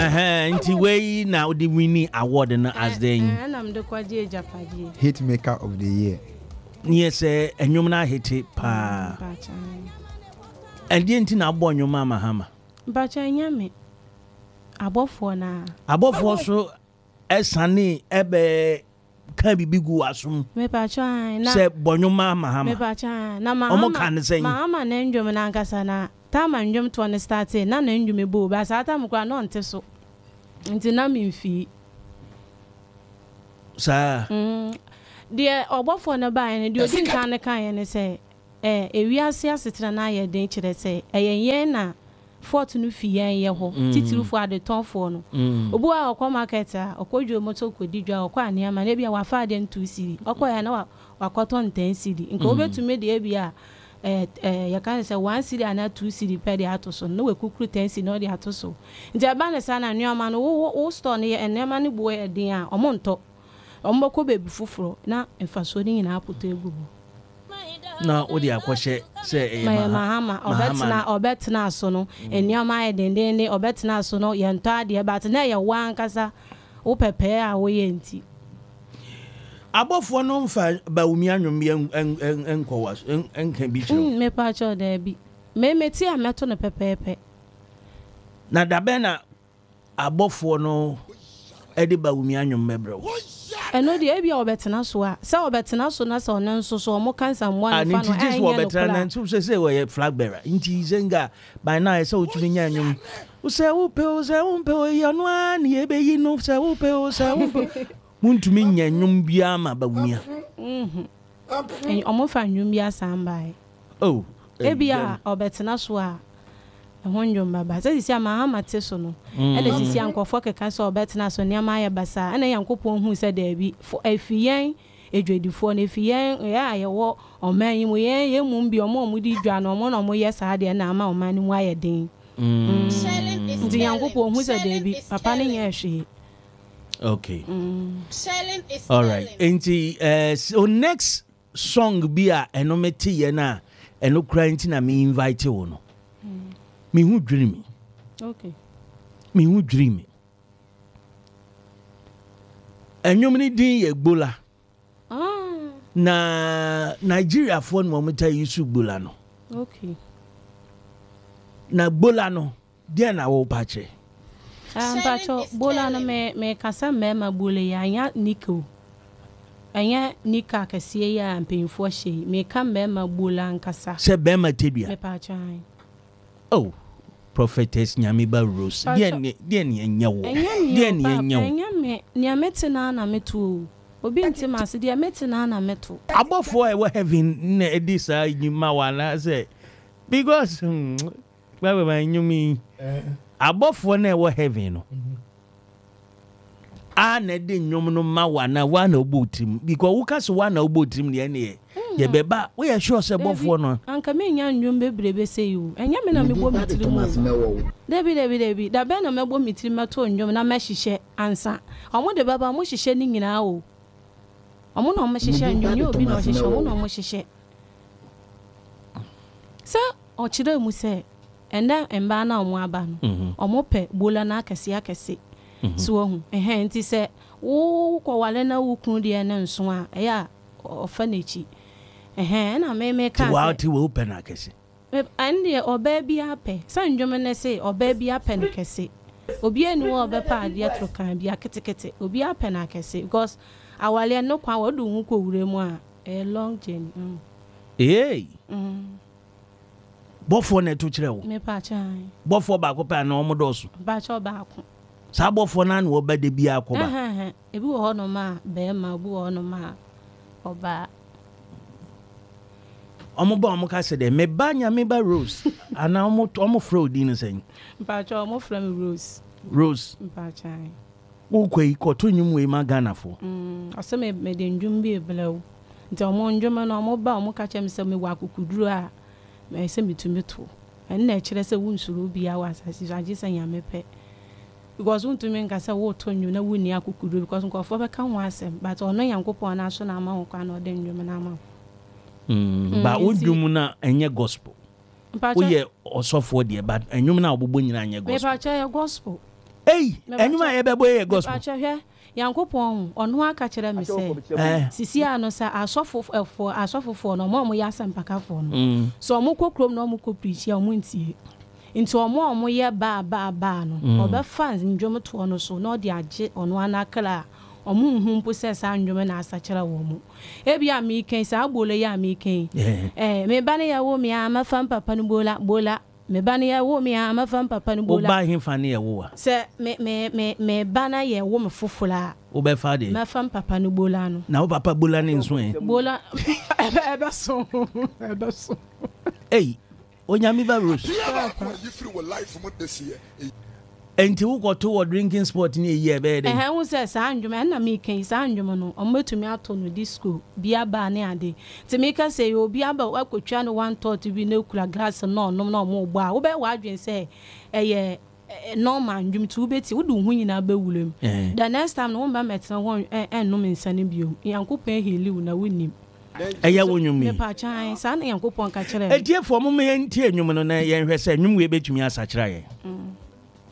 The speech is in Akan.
Nti we now the winning award as the and I'm the Quadia Japaji hit maker of the year. Yes, and you na hit it pa. And didn't na born your mama hammer. But I yammy. Above for now. Above also Sunny ebe can be big wasum. Me patcha say born your mama hammer. Me patcha na mama can say mama nenjo menankasana. Tama njom to ne start na nenjo me bo ba sa tam kwa no nte so. Nti na me mfi. Sa de obofo na ba ne de odi kan ne kan ne say ewiase asetena na ye den kire say eyen na fort no fi yen ye ho titirufo adetonfo no obu a okwa market a okodwo moto kodidwa okwa aniama na bia wafa ade ntu siri okwa ya na wakoto nten siri nka obetume de bia ya kan say 1 siri ana 2 siri pe de atoso no we kukuru 10 siri no de atoso nti aba ne sa na nneoma no wo store ne enema ne bo e den a omonto ombako bebi fufuro na emfaso ni nyina apoto egugu na odi akwose say mahama obetna aso no enioma ye dendende obetna aso no ye nto ade but na ye wan kasa wo pepe a wo ye nti abofo no mfa ba umi anwom ye enkowas enkan bi chiro me pa cho da bi me meti a meto no pepepe na dabe na abofo no edi ba umi anwom mebrew eno de ebia obetena so a se obetena so na se onen so so mo kansa mo an fa no ai wo obetena na ntu se we flag bearer nti zenga by now se otumi nya anwom wo se wo pe ya no ani ebe yi no se wo pe muntumi nya anwom bia ma ba umia omo fa anwom bia sambai ebia obetena so a ehonjom baba se sisi ama amate so no ele sisi ankofo keka so obetena so niama ya basa ene yankopon hu se da bi afiyen edwedifo na afiyen ya ayewo oman yi mu ye mu bi omo di dwa no omo no mo ye sa de na ama oman ni mu aye den ndi yankopon hu se da bi papa ne ye hwe okay all right enti so next song bia enometi ye na eno kra nti na me invite wo no me who dream okay me who dream enyom ni din ye gbola na Nigeria for no mo ta yisu gbola no okay na gbola no dia na wo pache pacho gbola no me kasa me ma bole ya anya niko anya nika kase ya mpemfo hye me ka me ma gbola nkasa se be ma tedua me pacho oh prophetess Nyamiba Rose dia ni enyawo dia ni enyawo enyame ni ametina na metu obi ntima ase dia metina na metu abofo e we heaven na edisa nyima wala say because baba nyumi abofo na e we heaven no na de nyom no ma wana obotim because wo kase wana obotim ne ene ye beba we are sure say bofo no anka me nya nyom bebrebe say you enya me na me bo mitiri mu David da be na me bo mitiri mato nyom na ma hihye ansa omo de baba mo hihye ni nyina o omo na omo hihye nyom obi na hihye omo na omo hihye sa o chire mu say enda emba na omo aba no omo pe bola na akese so hu nti se wo kwale na wo kunu de na nso a ya ofa nechi na me ka se wo open akese ande oba bi ape san dwom ne se oba bi ape no kese obi enu oba pa ade atrokan bi aketekete obi ape na kese because awale no kwa wodu hu ko wure mu a long journey bofo na to kire wo me pa chan bofo ba ko pa na omodoso ba cho ba ko sa bofo na na obade bi akoba ebi wo ho no ma be ma bu wo no ma oba omoba omoka se de me ba Nyamiba Rose ana omo fraud ni sen ba cho omo from Rose ba chan wo kwai ko to nyum we ma Ghana fo ase me de ndwum bi eblew nti omo ndwom na omo ba omo ka chem se me wa akukuduru a me se mitumi to en na kire se wunsuru bi a wa asasi age se Nyamepe because untumi nka se wo to nyu na wuni akukuduru because nko fo be ka ho asem but ono Yankopon na so na ama ho kwa na ode ndwom na ama ba odwum na enye gospel wo ye osofo de but enwum na obobo nyina enye gospel me ba cha ye gospel Hey, enwuma ye bebo ye gospel. Achehwe Yankopon ono aka kire me say. Sisi ano sa asofofo no mo ya sampakafo no. So mo kokrom no mo ko preach ya mo ntie. Nti omo ye ba no. Oba fans ndwom to no so no de age ono anakala. Omo hu mpo se sa ndwom na asakira wo mu. Ebia mi ken sa agbole ya mi ken. Me ba ne ya wo mi amafa papa no bola. Me ba ne ya wo mi amafa papa no bola. O ba hin fa ne ya wo a. Se me ba na ye wo me fofola. O be fa de. Ma fam papa no bola no. Na o papa bola ne nso en. Bola ebe so. Hey, onyami ba Rose. Enti wo go to drinking sport ni ye be de. Wo se sa andwuma na me kan sa andwuma no omatumi ato no disco bia ba ne ade. Ti me ka se obi aba akotwa no one thought bi na kula glass no no na mo gbo a wo be wa adwen se eye normal ndwum ti wo beti wo du hu nyina ba wulem. The next time no ba metena won enno me nsane biom. Yankopon heli wo na wonim. Eya wonwum mi. Me pa chan sa na Yankopon ka kire. Etiefo mo me ntie nwum no na ye nhwe se nwum we betumi asakira ye.